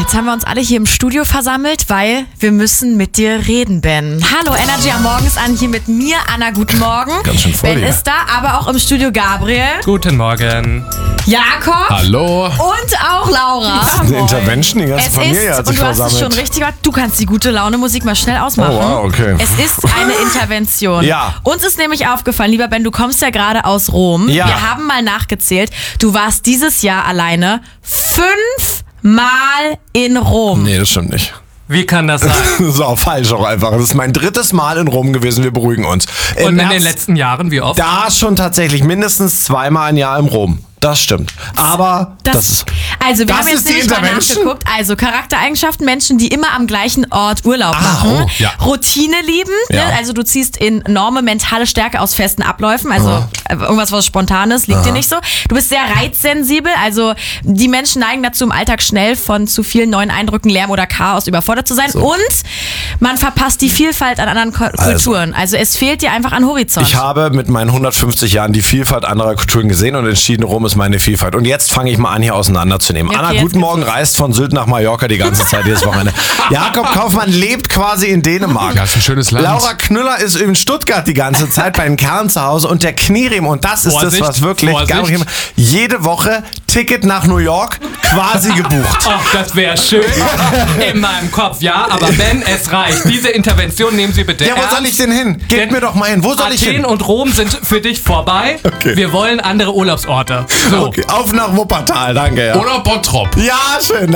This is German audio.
Jetzt haben wir uns alle hier im Studio versammelt, weil wir müssen mit dir reden, Ben. Hallo, Energy am Morgen ist an, hier mit mir, Anna, guten Morgen. Ganz schön voll Ben hier. ist da, aber auch im Studio Gabriel, Guten Morgen. Jakob Hallo. und auch Laura. Eine Intervention, die ganze Familie hat sich und du hast es versammelt. schon richtig gemacht, du kannst die gute Laune-Musik mal schnell ausmachen. Oh, wow, okay. Es ist eine Intervention. Ja. Uns ist nämlich aufgefallen, lieber Ben, du kommst ja gerade aus Rom. Ja. Wir haben mal nachgezählt, du warst dieses Jahr alleine 5 Mal in Rom. Nee, das stimmt nicht. Wie kann das sein? Das ist auch falsch auch einfach. Das ist mein 3. Mal in Rom gewesen, wir beruhigen uns. Im Und in März, den letzten Jahren, wie oft? da schon tatsächlich mindestens 2-mal im Jahr in Rom. Das stimmt. Aber das ist... Also, wir Das haben jetzt ist die nämlich mal Intervention? nachgeguckt. Also, Charaktereigenschaften, Menschen, die immer am gleichen Ort Urlaub machen. oh, ja. Routine lieben. Ja. Ne? Also, du ziehst enorme mentale Stärke aus festen Abläufen. Also, irgendwas, was Spontanes, liegt dir nicht so. Du bist sehr reizsensibel. Also, die Menschen neigen dazu, im Alltag schnell von zu vielen neuen Eindrücken, Lärm oder Chaos überfordert zu sein. Und man verpasst die Vielfalt an anderen Kulturen. Also, es fehlt dir einfach an Horizont. Ich habe mit meinen 150 Jahren die Vielfalt anderer Kulturen gesehen und entschieden, Rom ist meine Vielfalt. Und jetzt fange ich mal an, hier auseinanderzunehmen. Okay, Anna, jetzt guten Morgen, reist von Sylt nach Mallorca die ganze Zeit, jedes Wochenende. Jakob Kaufmann lebt quasi in Dänemark. Das ist ein schönes Land. Laura Knüller ist in Stuttgart die ganze Zeit bei den Kerlen zu Hause und der Knieriem, und das ist Vorsicht, das, was wirklich Vorsicht. Gabriel, jede Woche Ticket nach New York quasi gebucht. Ach, das wäre schön. In meinem Kopf, ja. Aber Ben, es reicht. Diese Intervention nehmen Sie bitte Ja, wo ernst. soll ich denn hin? Gebt mir doch mal hin. Wo soll ich Athen hin? und Rom sind für dich vorbei. Okay. Wir wollen andere Urlaubsorte. So. Okay, auf nach Wuppertal, danke. Ja, Oder Bottrop. ja schön.